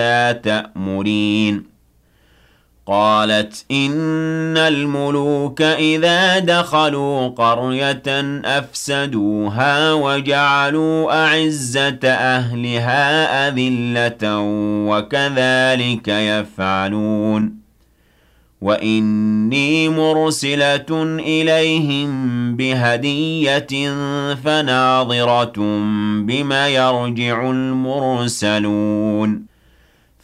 لا تأمرين قالت إن الملوك إذا دخلوا قرية أفسدوها وجعلوا أعزة أهلها أذلة وكذلك يفعلون وإني مرسلة إليهم بهدية فناظرة بما يرجع المرسلون